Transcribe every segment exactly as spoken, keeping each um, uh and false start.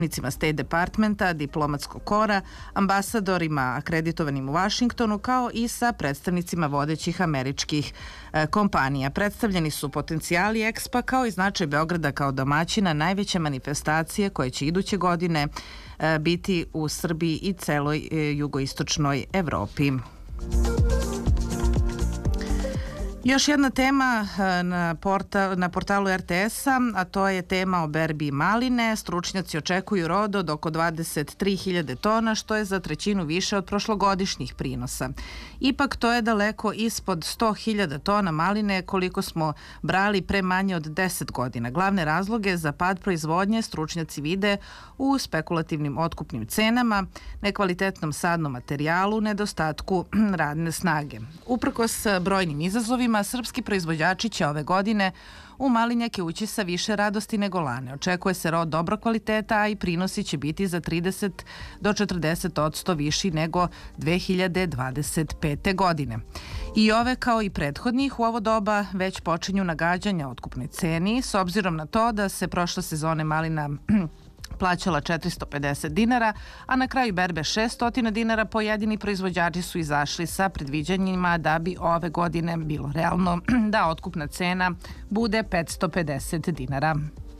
predstavnicima State Departmenta, diplomatskog kora, ambasadorima akreditovanim u Vašingtonu, kao i sa predstavnicima vodećih američkih e, kompanija. Predstavljeni su potencijali Expa kao i značaj Beograda kao domaćina najveće manifestacije koje će iduće godine e, biti u Srbiji i celoj e, jugoistočnoj Evropi. Još jedna tema na, porta, na portalu er te es-a, a to je tema o berbi maline. Stručnjaci očekuju rod od oko dvadeset tri hiljade tona, što je za trećinu više od prošlogodišnjih prinosa. Ipak to je daleko ispod sto hiljada tona maline koliko smo brali pre manje od deset godina. Glavne razloge za pad proizvodnje stručnjaci vide u spekulativnim otkupnim cenama, nekvalitetnom sadnom materijalu, nedostatku radne snage. Uprkos brojnim izazovima, srpski proizvođači će ove godine u malinjake ući sa više radosti nego lane. Očekuje se rod dobro kvaliteta, a i prinosi će biti za trideset do četrdeset odsto viši nego dve hiljade dvadeset pete. godine. I ove, kao i prethodnih, u ovo doba već počinju nagađanja o otkupnoj ceni, s obzirom na to da se prošle sezone malina plaćala četiristo pedeset dinara, a na kraju berbe šessto dinara. Pojedini proizvođači su izašli sa predviđanjima da bi ove godine bilo realno da otkupna cena bude petsto pedeset dinara.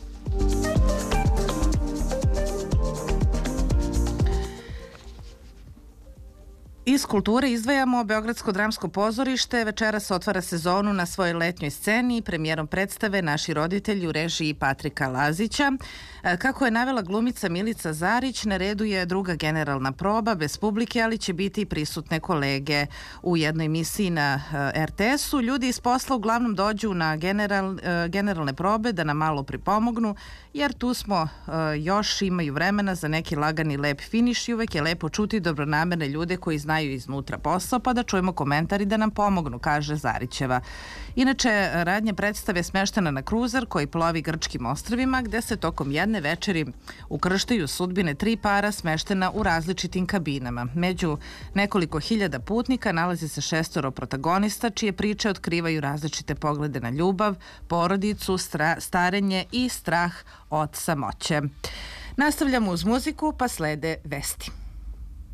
Iz kulture izdvajamo Beogradsko dramsko pozorište. Večeras otvara sezonu na svojoj letnjoj sceni. Premijerom predstave Naši roditelji u režiji Patrika Lazića. Kako je navela glumica Milica Zarić, na redu je druga generalna proba bez publike, ali će biti prisutne kolege u jednoj emisiji na er te es-u. Ljudi iz posla uglavnom dođu na general, generalne probe da nam malo pripomognu, jer tu smo još, imaju vremena za neki lagani lep finiš i uvek je lepo čuti dobronamerne ljude koji znaju iznutra posao, pa da čujemo komentar i da nam pomognu, kaže Zarićeva. Inače, radnja predstave smeštena na kruzer koji plovi grčkim ostrvima, gde se tokom jedne večeri ukrštaju sudbine tri para smeštena u različitim kabinama. Među nekoliko hiljada putnika nalazi se šestoro protagonista, čije priče otkrivaju različite poglede na ljubav, porodicu, stra, starenje i strah od samoće. Nastavljamo uz muziku, pa slede vesti.